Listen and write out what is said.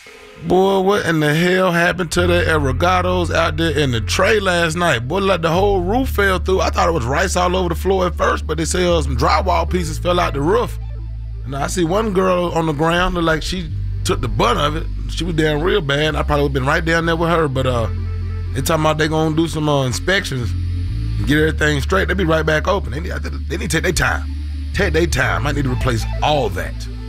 Boy, what in the hell happened to the Arigatos out there in the tray last night? Boy, like the whole roof fell through. I thought it was rice all over the floor at first, but they said some drywall pieces fell out the roof. And I see one girl on the ground, look like she took the butt of it. She was down real bad. I probably would have been right down there with her, but they talking about they gonna do some inspections and get everything straight. They'll be right back open. They need to take their time. Take their time. I need to replace all that.